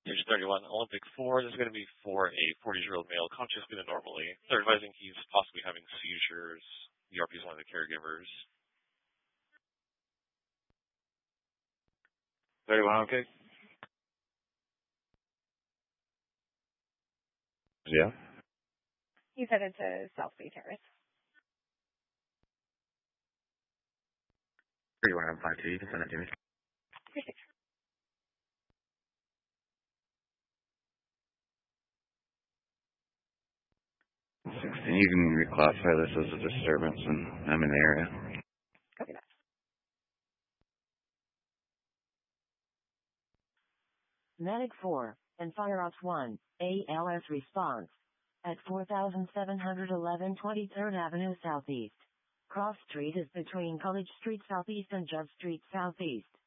Station 31, Olympic 4. This is going to be for a 40-year-old male, conscious but normally. They're advising he's possibly having seizures. The RP is one of the caregivers. 31, okay? Yeah. He's headed to South Bay Terrace. 31, I'm 5-2. You can send it to me. Appreciate it. 16. You can reclassify this as a disturbance, and I'm in the area. Copy that. Medic 4 and Fire Ops 1, ALS response. At 4711 23rd Avenue Southeast. Cross Street is between College Street Southeast and Judge Street Southeast.